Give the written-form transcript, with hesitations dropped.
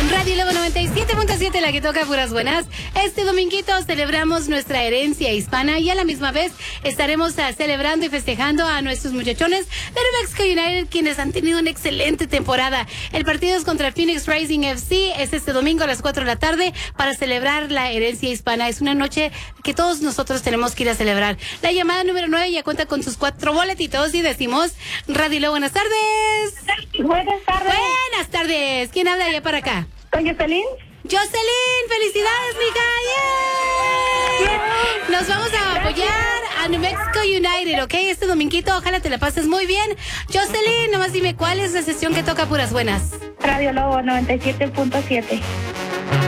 Radio Lobo 97.7, la que toca puras buenas. Este dominguito celebramos nuestra herencia hispana y a la misma vez estaremos celebrando y festejando a nuestros muchachones de New Mexico United, quienes han tenido una excelente temporada. El partido es contra Phoenix Rising FC, es este domingo a las 4 de la tarde para celebrar la herencia hispana. Es una noche que todos nosotros tenemos que ir a celebrar. La llamada número 9 ya cuenta con sus 4 boletitos y decimos, Radio Lobo, buenas tardes. Buenas tardes. Buenas tardes. ¿Quién habla allá para acá? ¿Con Jocelyn? Jocelyn, felicidades, mija. ¡Yeah! Nos vamos a apoyar a New Mexico United, ¿ok? Este dominguito, ojalá te la pases muy bien. Jocelyn, nomás dime, ¿cuál es la sesión que toca puras buenas? Radio Lobo 97.7.